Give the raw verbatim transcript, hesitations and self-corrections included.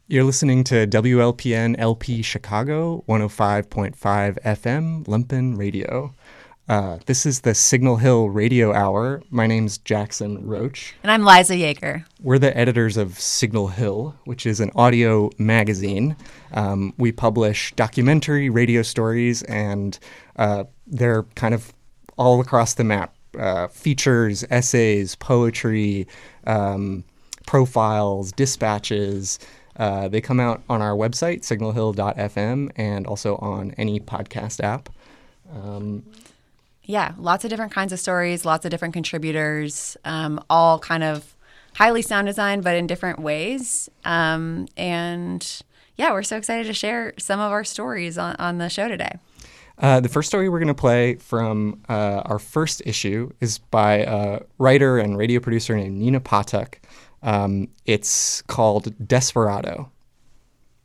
You're listening to W L P N L P Chicago, one oh five point five F M, Lumpen Radio. Uh, this is the Signal Hill Radio Hour. My name's Jackson Roach. And I'm Liza Yeager. We're the editors of Signal Hill, which is an audio magazine. Um, we publish documentary radio stories, and uh, they're kind of all across the map. Uh, features, essays, poetry, um, profiles, dispatches. Uh, they come out on our website, signal hill dot f m, and also on any podcast app. Um, yeah, lots of different kinds of stories, lots of different contributors, um, all kind of highly sound designed, but in different ways. Um, and yeah, we're so excited to share some of our stories on, on the show today. Uh, the first story we're going to play from uh, our first issue is by a writer and radio producer named Nina Patuk. Um, it's called Desperado.